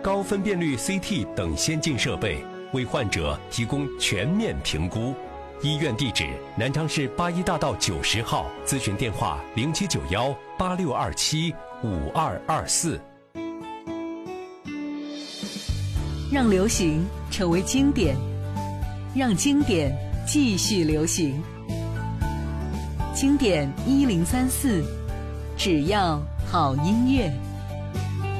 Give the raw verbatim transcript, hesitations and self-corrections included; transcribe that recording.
高分辨率 C T 等先进设备，为患者提供全面评估。医院地址：南昌市八一大道九十号，咨询电话：零七九幺八六二七五二二四。 让流行成为经典，让经典继续流行。经典一零三四，只要好音乐。